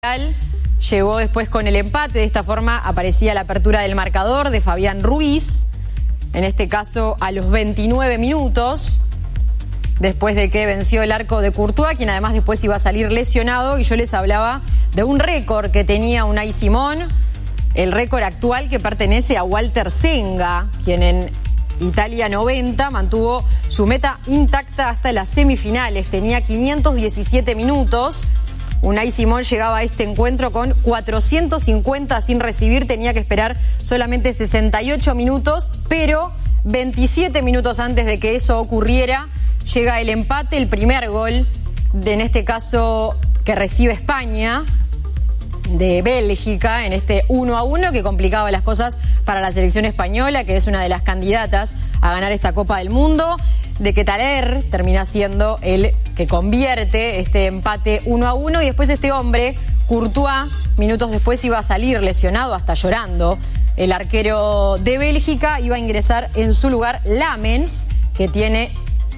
Llegó después con el empate. De esta forma aparecía la apertura del marcador de Fabián Ruiz, en este caso a los 29 minutos, después de que venció el arco de Courtois, quien además después iba a salir lesionado. Y yo les hablaba de un récord que tenía Unai Simón, el récord actual que pertenece a Walter Senga, quien en Italia 90 mantuvo su meta intacta hasta las semifinales. Tenía 517 minutos. Unai Simón llegaba a este encuentro con 450 sin recibir, tenía que esperar solamente 68 minutos, pero 27 minutos antes de que eso ocurriera, llega el empate, el primer gol, en este caso que recibe España, de Bélgica, en este 1-1 que complicaba las cosas para la selección española, que es una de las candidatas a ganar esta Copa del Mundo. De Ketelaere termina siendo el que convierte este empate 1-1, y después este hombre, Courtois, minutos después iba a salir lesionado, hasta llorando. El arquero de Bélgica iba a ingresar en su lugar Lamens, que tiene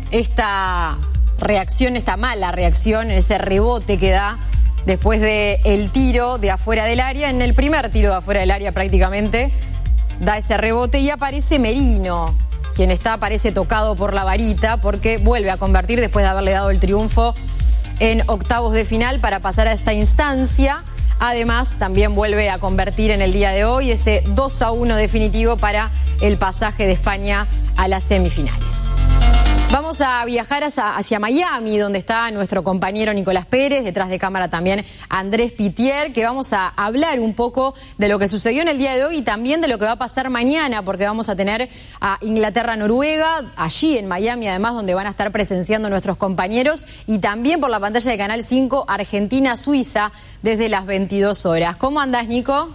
esta reacción, esta mala reacción, ese rebote que da después del tiro de afuera del área. En el primer tiro de afuera del área prácticamente da ese rebote y aparece Merino, quien parece tocado por la varita, porque vuelve a convertir después de haberle dado el triunfo en octavos de final para pasar a esta instancia. Además, también vuelve a convertir en el día de hoy ese 2-1 definitivo para el pasaje de España a las semifinales. Vamos a viajar hacia Miami, donde está nuestro compañero Nicolás Pérez, detrás de cámara también Andrés Pitier, que vamos a hablar un poco de lo que sucedió en el día de hoy y también de lo que va a pasar mañana, porque vamos a tener a Inglaterra-Noruega, allí en Miami además, donde van a estar presenciando nuestros compañeros, y también por la pantalla de Canal 5, Argentina-Suiza, desde las 22 horas. ¿Cómo andás, Nico?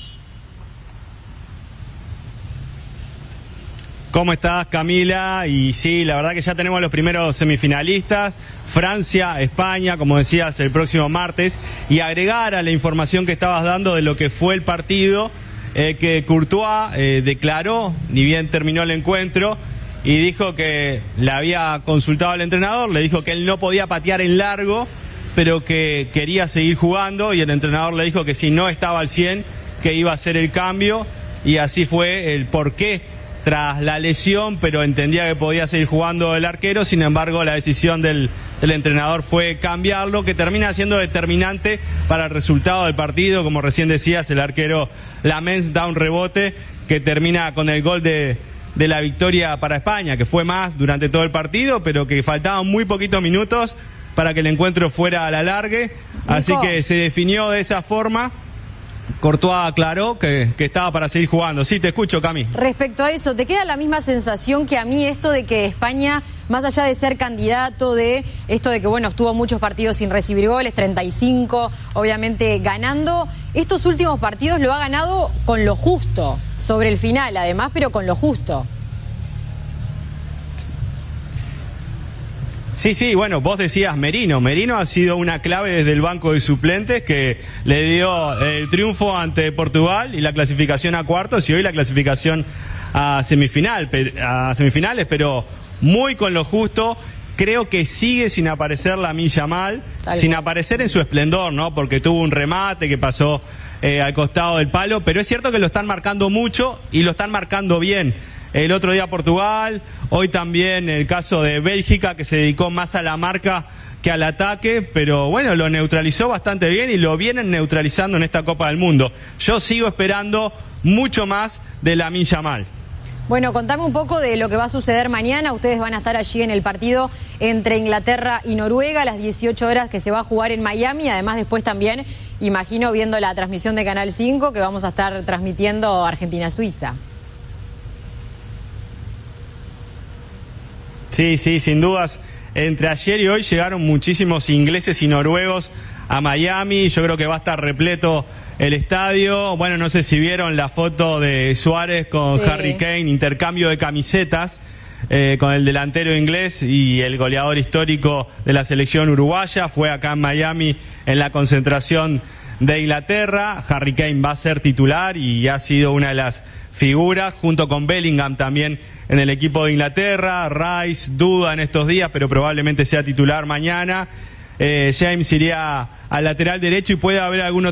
¿Cómo estás, Camila? Y sí, la verdad que ya tenemos los primeros semifinalistas, Francia, España, como decías, el próximo martes. Y agregar a la información que estabas dando de lo que fue el partido, que Courtois declaró, ni bien terminó el encuentro, y dijo que le había consultado al entrenador, le dijo que él no podía patear en largo, pero que quería seguir jugando, y el entrenador le dijo que si no estaba al 100, que iba a hacer el cambio, y así fue el porqué tras la lesión, pero entendía que podía seguir jugando el arquero. Sin embargo, la decisión del entrenador fue cambiarlo, que termina siendo determinante para el resultado del partido. Como recién decías, el arquero Lamens da un rebote que termina con el gol de la victoria para España, que fue más durante todo el partido, pero que faltaban muy poquitos minutos para que el encuentro fuera a la largue. Así que se definió de esa forma. Courtois aclaró que estaba para seguir jugando. Sí, te escucho, Cami. Respecto a eso, ¿te queda la misma sensación que a mí esto de que España, más allá de ser candidato, de esto de que, bueno, estuvo muchos partidos sin recibir goles, 35, obviamente ganando, estos últimos partidos lo ha ganado con lo justo, sobre el final además, pero con lo justo? Sí, bueno, vos decías Merino. Merino ha sido una clave desde el banco de suplentes, que le dio el triunfo ante Portugal y la clasificación a cuartos, y hoy la clasificación a semifinales, pero muy con lo justo. Creo que sigue sin aparecer Lamine Yamal, sin aparecer en su esplendor, ¿no? Porque tuvo un remate que pasó al costado del palo, pero es cierto que lo están marcando mucho y lo están marcando bien. El otro día Portugal, hoy también el caso de Bélgica, que se dedicó más a la marca que al ataque, pero bueno, lo neutralizó bastante bien y lo vienen neutralizando en esta Copa del Mundo. Yo sigo esperando mucho más de Lamine Yamal. Bueno, contame un poco de lo que va a suceder mañana. Ustedes van a estar allí en el partido entre Inglaterra y Noruega a las 18 horas que se va a jugar en Miami. Además, después también, imagino, viendo la transmisión de Canal 5, que vamos a estar transmitiendo Argentina-Suiza. Sí, sin dudas. Entre ayer y hoy llegaron muchísimos ingleses y noruegos a Miami. Yo creo que va a estar repleto el estadio. Bueno, no sé si vieron la foto de Suárez con Harry Kane, intercambio de camisetas con el delantero inglés y el goleador histórico de la selección uruguaya. Fue acá en Miami en la concentración de Inglaterra. Harry Kane va a ser titular y ha sido una de las figuras, junto con Bellingham también en el equipo de Inglaterra. Rice duda en estos días, pero probablemente sea titular mañana. James iría al lateral derecho y puede haber algún otro